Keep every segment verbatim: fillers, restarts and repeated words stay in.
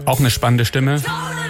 Auch eine spannende Stimme.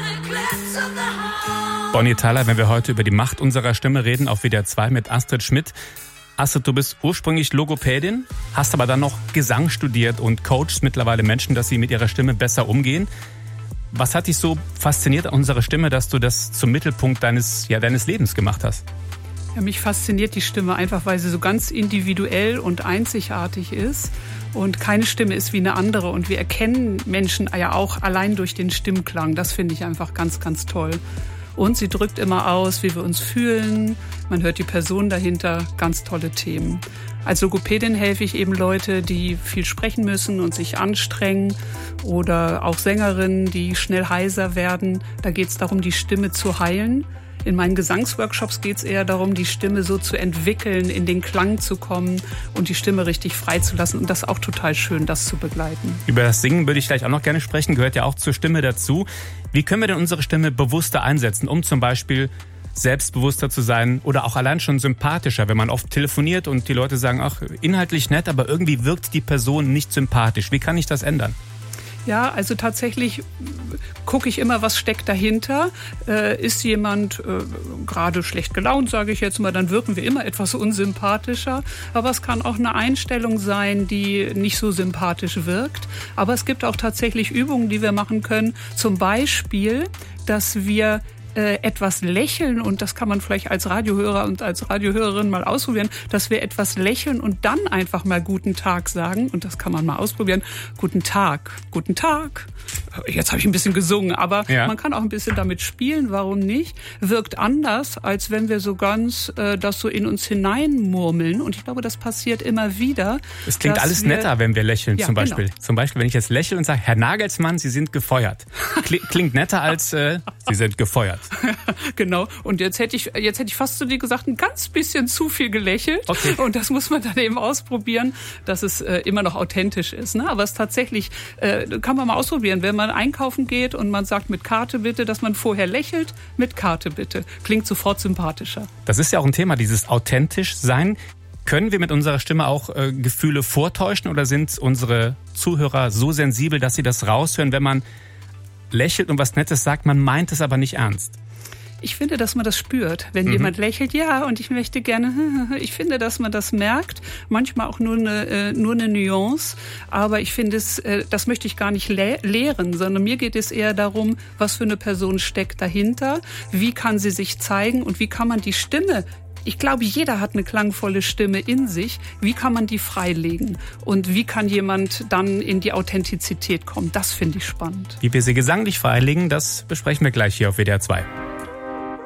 Bonnie Tyler, wenn wir heute über die Macht unserer Stimme reden, auf W D R zwei mit Astrid Schmidt. Astrid, du bist ursprünglich Logopädin, hast aber dann noch Gesang studiert und coachst mittlerweile Menschen, dass sie mit ihrer Stimme besser umgehen. Was hat dich so fasziniert an unserer Stimme, dass du das zum Mittelpunkt deines, ja, deines Lebens gemacht hast? Ja, mich fasziniert die Stimme einfach, weil sie so ganz individuell und einzigartig ist. Und keine Stimme ist wie eine andere. Und wir erkennen Menschen ja auch allein durch den Stimmklang. Das finde ich einfach ganz, ganz toll. Und sie drückt immer aus, wie wir uns fühlen. Man hört die Person dahinter. Ganz tolle Themen. Als Logopädin helfe ich eben Leute, die viel sprechen müssen und sich anstrengen. Oder auch Sängerinnen, die schnell heiser werden. Da geht es darum, die Stimme zu heilen. In meinen Gesangsworkshops geht es eher darum, die Stimme so zu entwickeln, in den Klang zu kommen und die Stimme richtig freizulassen. Und das ist auch total schön, das zu begleiten. Über das Singen würde ich gleich auch noch gerne sprechen, gehört ja auch zur Stimme dazu. Wie können wir denn unsere Stimme bewusster einsetzen, um zum Beispiel selbstbewusster zu sein oder auch allein schon sympathischer, wenn man oft telefoniert und die Leute sagen, ach, inhaltlich nett, aber irgendwie wirkt die Person nicht sympathisch. Wie kann ich das ändern? Ja, also tatsächlich gucke ich immer, was steckt dahinter. Äh, ist jemand äh, gerade schlecht gelaunt, sage ich jetzt mal, dann wirken wir immer etwas unsympathischer. Aber es kann auch eine Einstellung sein, die nicht so sympathisch wirkt. Aber es gibt auch tatsächlich Übungen, die wir machen können. Zum Beispiel, dass wir etwas lächeln, und das kann man vielleicht als Radiohörer und als Radiohörerin mal ausprobieren, dass wir etwas lächeln und dann einfach mal guten Tag sagen, und das kann man mal ausprobieren. Guten Tag, guten Tag. Jetzt habe ich ein bisschen gesungen, aber ja. Man kann auch ein bisschen damit spielen, warum nicht? Wirkt anders, als wenn wir so ganz äh, das so in uns hineinmurmeln, und ich glaube, das passiert immer wieder. Es klingt alles wir, netter, wenn wir lächeln, ja, zum Beispiel. Genau. Zum Beispiel, wenn ich jetzt lächle und sage, Herr Nagelsmann, Sie sind gefeuert. Klingt netter als äh, Sie sind gefeuert. Genau. Und jetzt hätte ich, jetzt hätte ich fast zu dir gesagt, ein ganz bisschen zu viel gelächelt. Okay. Und das muss man dann eben ausprobieren, dass es äh, immer noch authentisch ist. Ne? Aber es tatsächlich, äh, kann man mal ausprobieren, wenn man einkaufen geht und man sagt mit Karte bitte, dass man vorher lächelt, mit Karte bitte. Klingt sofort sympathischer. Das ist ja auch ein Thema, dieses authentisch sein. Können wir mit unserer Stimme auch äh, Gefühle vortäuschen, oder sind unsere Zuhörer so sensibel, dass sie das raushören, wenn man lächelt und was Nettes sagt, man meint es aber nicht ernst? Ich finde, dass man das spürt, wenn mhm. jemand lächelt, ja, und ich möchte gerne, ich finde, dass man das merkt, manchmal auch nur eine, nur eine Nuance, aber ich finde es, das möchte ich gar nicht lehren, sondern mir geht es eher darum, was für eine Person steckt dahinter, wie kann sie sich zeigen und wie kann man die Stimme, ich glaube, jeder hat eine klangvolle Stimme in sich. Wie kann man die freilegen? Und wie kann jemand dann in die Authentizität kommen? Das finde ich spannend. Wie wir sie gesanglich freilegen, das besprechen wir gleich hier auf W D R zwei.